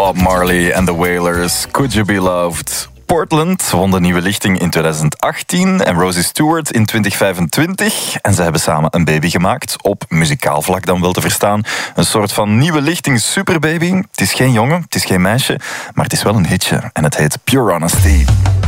Bob Marley en The Wailers, Could You Be Loved? Portland won de nieuwe lichting in 2018 en Rosie Stewart in 2025. En ze hebben samen een baby gemaakt, op muzikaal vlak dan wel te verstaan. Een soort van nieuwe lichting superbaby. Het is geen jongen, het is geen meisje, maar het is wel een hitje. En het heet Pure Honesty.